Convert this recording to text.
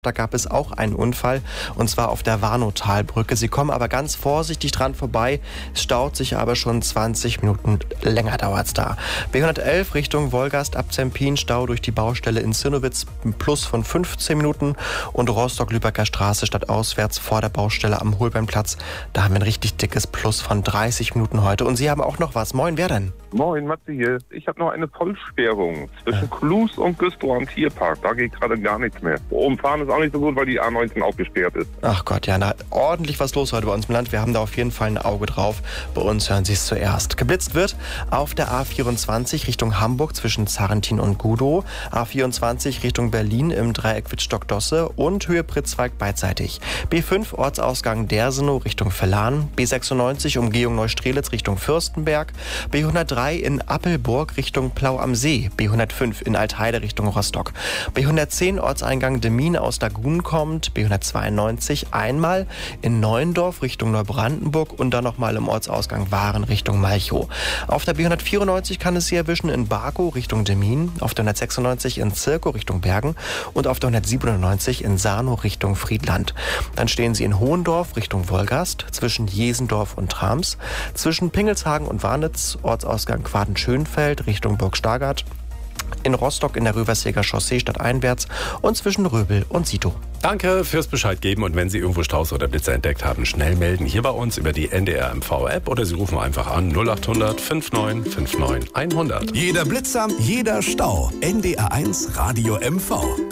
Da gab es auch einen Unfall, und zwar auf der Warnow-Talbrücke. Sie kommen aber ganz vorsichtig dran vorbei. Es staut sich aber schon 20 Minuten länger, dauert's da. B111 Richtung Wolgast ab Zempin, Stau durch die Baustelle in Zinnowitz, ein Plus von 15 Minuten. Und Rostock-Lübecker Straße stadtauswärts vor der Baustelle am Holbeinplatz. Da haben wir ein richtig dickes Plus von 30 Minuten heute. Und Sie haben auch noch was. Moin, wer denn? Moin, Matze hier. Ich habe noch eine Vollsperrung zwischen Klus und Güstrow am Tierpark. Da geht gerade gar nichts mehr. Umfahren ist auch nicht so gut, weil die A19 auch gesperrt ist. Ach Gott, ja, da ordentlich was los heute bei uns im Land. Wir haben da auf jeden Fall ein Auge drauf. Bei uns hören Sie es zuerst. Geblitzt wird auf der A24 Richtung Hamburg zwischen Zarrentin und Gudow, A24 Richtung Berlin im Dreieck Wittstock-Dosse und Höhe Pritzwalk beidseitig. B5 Ortsausgang Dersenow Richtung Vellan, B96 Umgehung Neustrelitz Richtung Fürstenberg, B103 in Appelburg Richtung Plau am See, B105 in Altheide Richtung Rostock, B110 Ortseingang Demmin aus Dagun kommt, B192 einmal in Neuendorf Richtung Neubrandenburg und dann nochmal im Ortsausgang Waren Richtung Malchow. Auf der B194 kann es Sie erwischen in Barkow Richtung Demmin, auf der 196 in Zirkow Richtung Bergen und auf der 197 in Sarnow Richtung Friedland. Dann stehen Sie in Hohendorf Richtung Wolgast, zwischen Jesendorf und Trams, zwischen Pingelshagen und Warnitz, Ortsausgang Quaden-Schönfeld Richtung Burg Stargard, in Rostock in der Röversjäger Chaussee stadteinwärts und zwischen Röbel und Sito. Danke fürs Bescheid geben, und wenn Sie irgendwo Staus oder Blitzer entdeckt haben, schnell melden. Hier bei uns über die NDR MV-App oder Sie rufen einfach an 0800 59 59 100. Jeder Blitzer, jeder Stau. NDR 1 Radio MV.